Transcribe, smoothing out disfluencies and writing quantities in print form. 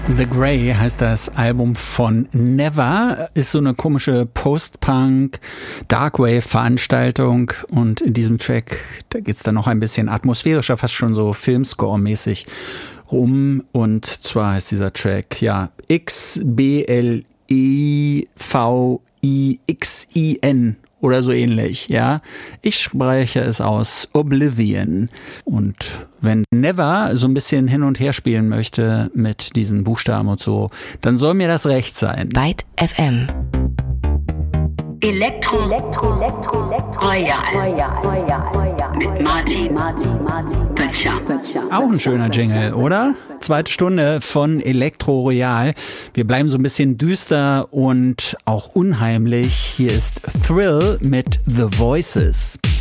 The Grey heißt das Album von Never, ist so eine komische Post-Punk-Darkwave-Veranstaltung und in diesem Track, da geht's dann noch ein bisschen atmosphärischer, fast schon so Filmscore-mäßig rum und zwar heißt dieser Track, ja, XBLEVIXIN oder so ähnlich, ja. Ich spreche es aus Oblivion. Und wenn Never so ein bisschen hin und her spielen möchte mit diesen Buchstaben und so, dann soll mir das recht sein. Byte FM. Elektro mit Martin Böttcher. Auch ein schöner Jingle, oder? Zweite Stunde von Elektro Royal. Wir bleiben so ein bisschen düster und auch unheimlich. Hier ist Thrill mit The Voices.